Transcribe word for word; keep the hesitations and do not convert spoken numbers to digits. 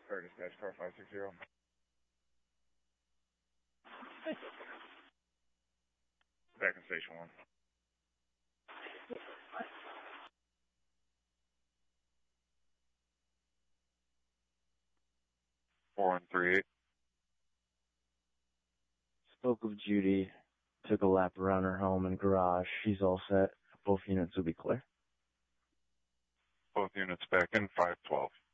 Fire dispatch, car five six zero. Back in station one. four one three eight. Spoke with Judy. Took a lap around her home and garage. She's all set. Both units will be clear. Both units back in five twelve.